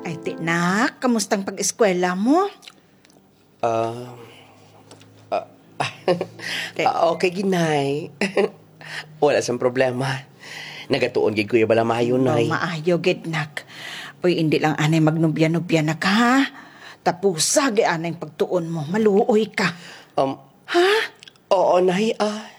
Ay, tinak, kamustang pag-eskwela mo? Okay, ginay. Wala sang problema. Nagatuon gid ko yung balamayo, nay. Maayo, gidnak. Uy, hindi lang anay magnubya-nubya na ka, ha? Tapusa, anay pagtuon mo. Maluoy ka. Um, Ha? Oo, nay.